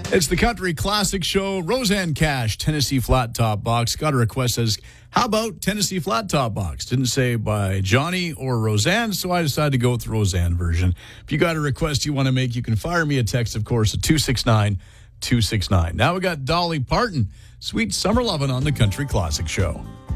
It's the Country Classic Show. Roseanne Cash, Tennessee Flat Top Box. Got a request says, how about Tennessee Flat Top Box? Didn't say by Johnny or Roseanne, so I decided to go with the Roseanne version. If you got a request you want to make, you can fire me a text, of course, at 269-269. Now we got Dolly Parton, Sweet Summer Lovin' on the Country Classic Show.